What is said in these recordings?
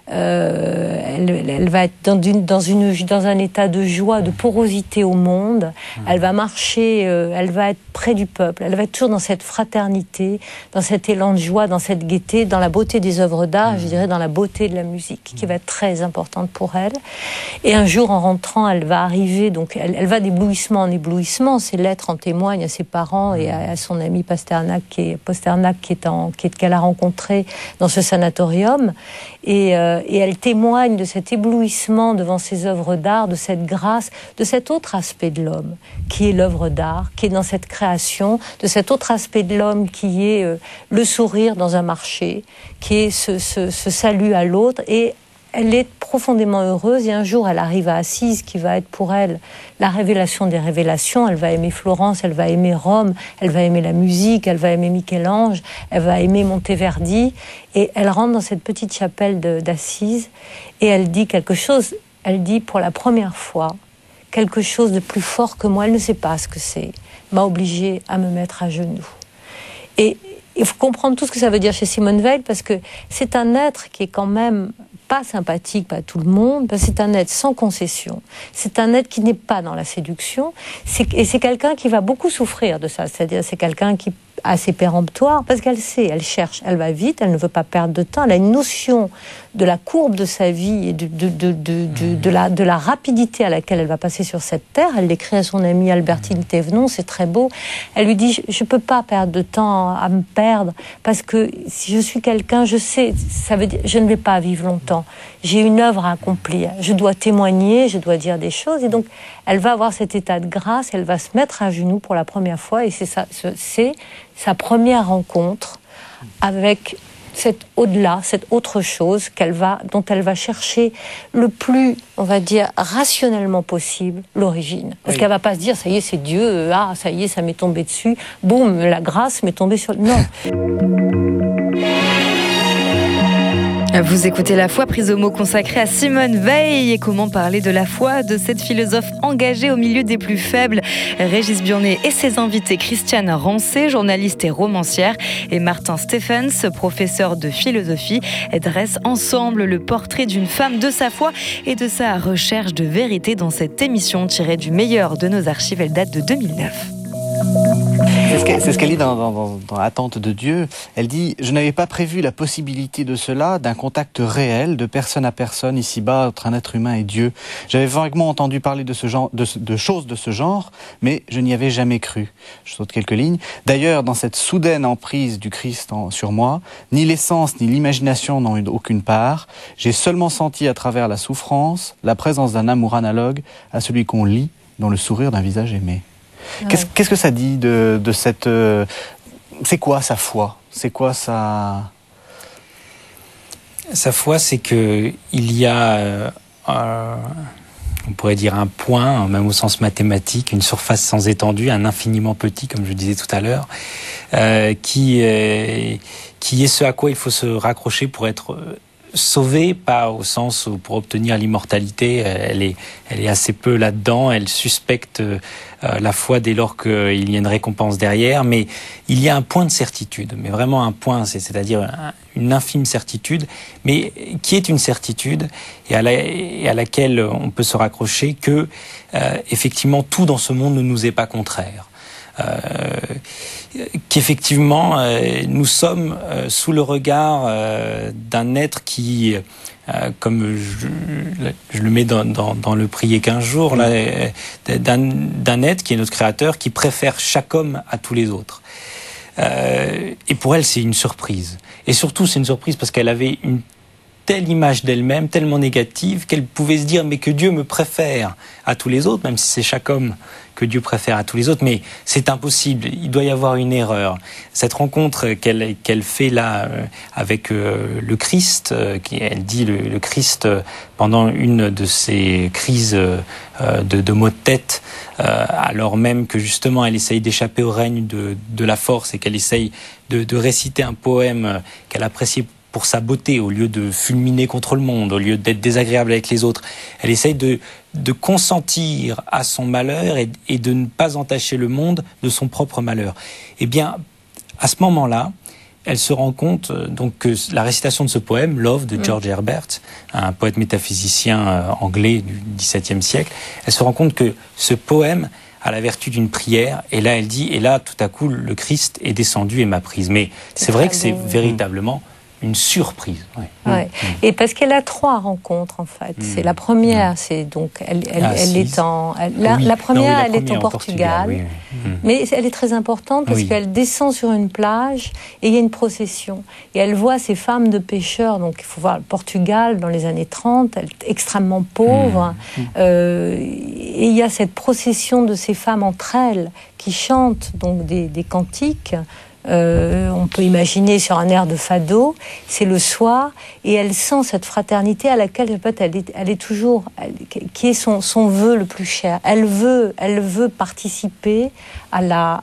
elle va être dans un état de joie, de porosité au monde. Elle va marcher, elle va être près du peuple. Elle va être toujours dans cette fraternité, dans cet élan de joie, dans cette gaieté, dans la beauté des œuvres d'art, je dirais dans la beauté de la musique, qui va être très importante pour elle. Et un jour, en rentrant, elle va arriver, donc elle va d'éblouissement en éblouissement. Ses lettres en témoignent à ses parents et à son ami Pasternak, qu'elle a rencontré dans ce sanatorium. Et elle témoigne de cet éblouissement devant ses œuvres d'art, de cette grâce, de cet autre aspect de l'homme, qui est l'œuvre d'art, qui est dans cette création, de cet autre aspect de l'homme qui est le sourire dans un marché, qui est ce salut à l'autre. Et elle est profondément heureuse, et un jour elle arrive à Assise, qui va être pour elle la révélation des révélations. Elle va aimer Florence, elle va aimer Rome, elle va aimer la musique, elle va aimer Michel-Ange, elle va aimer Monteverdi, et elle rentre dans cette petite chapelle d'Assise, et elle dit quelque chose, elle dit pour la première fois, quelque chose de plus fort que moi, elle ne sait pas ce que c'est, m'a obligée à me mettre à genoux. Et il faut comprendre tout ce que ça veut dire chez Simone Weil, parce que c'est un être qui est quand même pas sympathique à tout le monde, parce que c'est un être sans concession, c'est un être qui n'est pas dans la séduction, et c'est quelqu'un qui va beaucoup souffrir de ça, c'est-à-dire c'est quelqu'un qui assez péremptoire, parce qu'elle sait, elle cherche, elle va vite, elle ne veut pas perdre de temps, elle a une notion de la courbe de sa vie et de la rapidité à laquelle elle va passer sur cette terre. Elle l'écrit à son amie Albertine Thévenon, c'est très beau. Elle lui dit, je ne peux pas perdre de temps à me perdre, parce que si je suis quelqu'un, je sais, ça veut dire, je ne vais pas vivre longtemps. J'ai une œuvre à accomplir, je dois témoigner, je dois dire des choses, et donc elle va avoir cet état de grâce, elle va se mettre à genoux pour la première fois, et c'est sa première rencontre avec cet au-delà, cette autre chose dont elle va chercher le plus, on va dire, rationnellement possible, l'origine. Parce qu'elle va pas se dire, ça y est, c'est Dieu, ça y est, ça m'est tombé dessus, boum, la grâce m'est tombée sur... Non. Vous écoutez La Foi prise au mot, consacrée à Simone Weil. Et comment parler de la foi de cette philosophe engagée au milieu des plus faibles? Régis Burnet et ses invités, Christiane Rancé, journaliste et romancière, et Martin Stephens, professeur de philosophie, dressent ensemble le portrait d'une femme, de sa foi et de sa recherche de vérité dans cette émission tirée du meilleur de nos archives. Elle date de 2009. C'est ce qu'elle dit dans Attente de Dieu. Elle dit « Je n'avais pas prévu la possibilité de cela, d'un contact réel, de personne à personne, ici-bas, entre un être humain et Dieu. J'avais vaguement entendu parler de choses de ce genre, mais je n'y avais jamais cru. » Je saute quelques lignes. D'ailleurs, dans cette soudaine emprise du Christ sur moi, ni l'essence ni l'imagination n'ont eu aucune part. J'ai seulement senti à travers la souffrance la présence d'un amour analogue à celui qu'on lit dans le sourire d'un visage aimé. Ouais. Qu'est-ce que ça dit de cette... c'est quoi sa foi? C'est quoi sa foi, c'est que il y a, on pourrait dire un point, même au sens mathématique, une surface sans étendue, un infiniment petit, comme je disais tout à l'heure, qui est ce à quoi il faut se raccrocher pour être sauvé, pas au sens où pour obtenir l'immortalité, elle est assez peu là-dedans, elle suspecte la foi dès lors qu'il y a une récompense derrière, mais il y a un point de certitude, mais vraiment un point, c'est-à-dire une infime certitude, mais qui est une certitude et à laquelle on peut se raccrocher que effectivement tout dans ce monde ne nous est pas contraire. Qu'effectivement nous sommes sous le regard d'un être qui, comme je le mets dans le prier 15 jours, là, d'un être qui est notre créateur, qui préfère chaque homme à tous les autres. Et pour elle, c'est une surprise. Et surtout, c'est une surprise parce qu'elle avait une telle image d'elle-même, tellement négative, qu'elle pouvait se dire mais que Dieu me préfère à tous les autres, même si c'est chaque homme que Dieu préfère à tous les autres, mais c'est impossible, il doit y avoir une erreur. Cette rencontre qu'elle fait là avec le Christ, elle dit le Christ pendant une de ses crises de maux de tête, alors même que justement elle essaye d'échapper au règne de la force et qu'elle essaye de réciter un poème qu'elle apprécie pour sa beauté, au lieu de fulminer contre le monde, au lieu d'être désagréable avec les autres. Elle essaye de consentir à son malheur et de ne pas entacher le monde de son propre malheur. Eh bien, à ce moment-là, elle se rend compte donc que la récitation de ce poème, Love de George Herbert, un poète métaphysicien anglais du XVIIe siècle, elle se rend compte que ce poème a la vertu d'une prière, et là elle dit, et là tout à coup le Christ est descendu et m'a prise. Mais c'est vrai que c'est véritablement une surprise. Ouais. Et parce qu'elle a 3 rencontres en fait. C'est la première, c'est donc elle est en la première, elle est en Portugal. Mais elle est très importante parce qu'elle descend sur une plage et il y a une procession et elle voit ces femmes de pêcheurs. Donc il faut voir le Portugal dans les années 30, elle est extrêmement pauvre et il y a cette procession de ces femmes entre elles qui chantent donc des cantiques. On peut imaginer sur un air de fado, c'est le soir, et elle sent cette fraternité à laquelle en fait, elle est toujours, qui est son vœu le plus cher. Elle veut participer à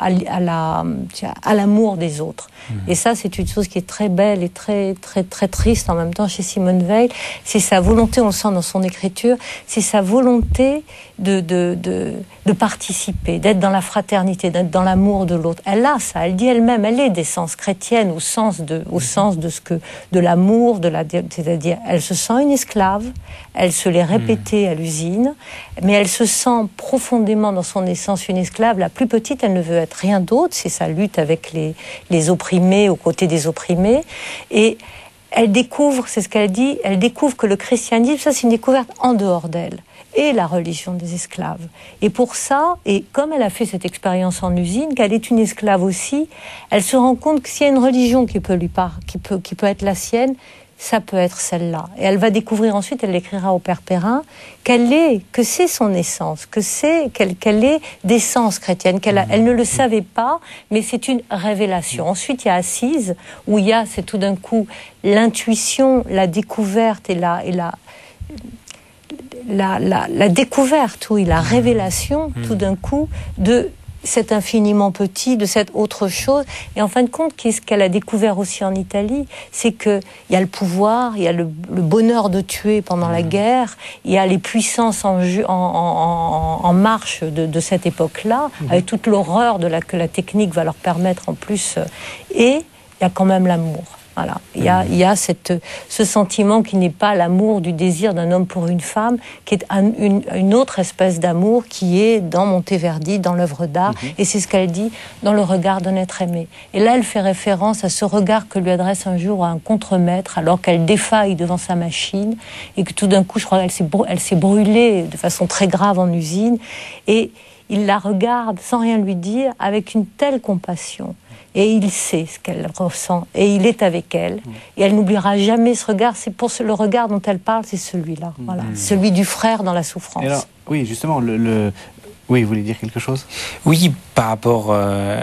l'amour des autres. Et ça, c'est une chose qui est très belle et très très très triste en même temps chez Simone Veil. C'est sa volonté, on le sent dans son écriture, c'est sa volonté de participer, d'être dans la fraternité, d'être dans l'amour de l'autre. Elle a ça, elle dit elle-même, elle est d'essence chrétienne au sens de l'amour, c'est-à-dire elle se sent une esclave, elle se l'est répétée à l'usine, mais elle se sent profondément dans son essence une esclave. La plus petite, elle ne veut être rien d'autre, c'est sa lutte avec les opprimés, aux côtés des opprimés, et elle découvre, c'est ce qu'elle dit, elle découvre que le christianisme, ça c'est une découverte en dehors d'elle, et la religion des esclaves. Et pour ça, et comme elle a fait cette expérience en usine, qu'elle est une esclave aussi, elle se rend compte que s'il y a une religion qui peut être la sienne, ça peut être celle-là. Et elle va découvrir ensuite, elle l'écrira au Père Perrin, que c'est son essence, qu'elle est d'essence chrétienne, elle ne le savait pas, mais c'est une révélation. Ensuite, il y a Assise, où c'est tout d'un coup l'intuition, la découverte et la découverte, oui, la révélation, tout d'un coup, de cet infiniment petit, de cette autre chose. Et en fin de compte, qu'est-ce qu'elle a découvert aussi en Italie? C'est qu'il y a le pouvoir, il y a le bonheur de tuer pendant la guerre, il y a les puissances en marche de cette époque-là, avec toute l'horreur que la technique va leur permettre en plus. Et il y a quand même l'amour. Voilà. Il y a ce sentiment qui n'est pas l'amour du désir d'un homme pour une femme, qui est une autre espèce d'amour qui est dans Monteverdi, dans l'œuvre d'art, et c'est ce qu'elle dit dans le regard d'un être aimé. Et là, elle fait référence à ce regard que lui adresse un jour un contremaître, alors qu'elle défaille devant sa machine, et que tout d'un coup, je crois qu'elle s'est brûlée de façon très grave en usine, et il la regarde sans rien lui dire, avec une telle compassion. Et il sait ce qu'elle ressent, et il est avec elle, et elle n'oubliera jamais ce regard. C'est pour le regard dont elle parle, c'est celui-là, voilà, celui du frère dans la souffrance. Et alors, oui, justement, oui, vous voulez dire quelque chose? Oui, par rapport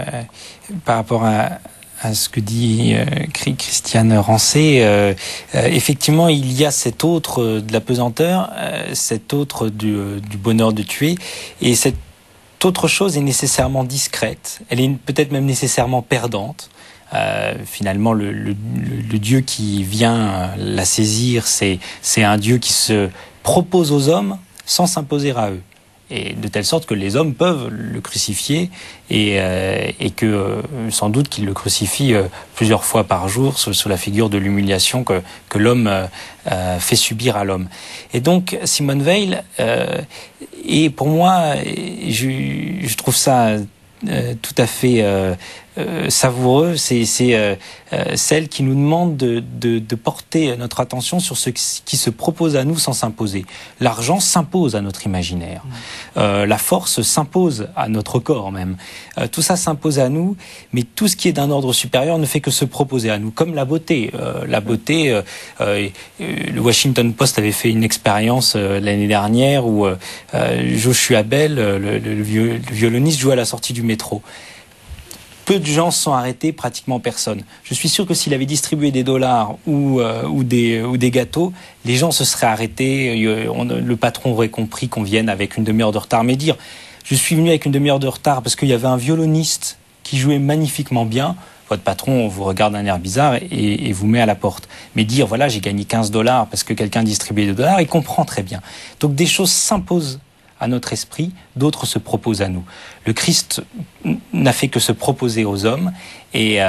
à ce que dit Christiane Rancé, effectivement, il y a cet autre de la pesanteur, cet autre du bonheur de tuer, et cette autre chose est nécessairement discrète, elle est peut-être même nécessairement perdante. Finalement, le Dieu qui vient la saisir, c'est un Dieu qui se propose aux hommes sans s'imposer à eux. Et de telle sorte que les hommes peuvent le crucifier et que sans doute qu'ils le crucifient plusieurs fois par jour sous la figure de l'humiliation que l'homme fait subir à l'homme. Et donc Simone Veil, et pour moi, je trouve ça tout à fait savoureux, c'est celle qui nous demande de porter notre attention sur ce qui se propose à nous sans s'imposer. L'argent s'impose à notre imaginaire, la force s'impose à notre corps même, tout ça s'impose à nous, mais tout ce qui est d'un ordre supérieur ne fait que se proposer à nous, comme la beauté. Le Washington Post avait fait une expérience l'année dernière où Joshua Bell, le violoniste, jouait à la sortie du métro. Peu de gens se sont arrêtés, pratiquement personne. Je suis sûr que s'il avait distribué des dollars ou des gâteaux, les gens se seraient arrêtés. Le patron aurait compris qu'on vienne avec une demi-heure de retard. Mais dire, je suis venu avec une demi-heure de retard parce qu'il y avait un violoniste qui jouait magnifiquement bien, votre patron vous regarde d'un air bizarre et vous met à la porte. Mais dire, voilà, j'ai gagné $15 parce que quelqu'un distribuait des dollars, il comprend très bien. Donc des choses s'imposent à notre esprit, d'autres se proposent à nous. Le Christ n'a fait que se proposer aux hommes et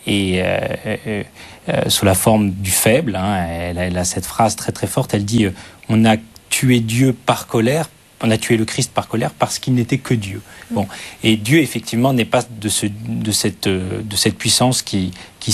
sous la forme du faible. Elle a cette phrase très très forte, elle dit « On a tué Dieu par colère ». On a tué le Christ par colère parce qu'il n'était que Dieu. Bon, et Dieu effectivement n'est pas de cette puissance qui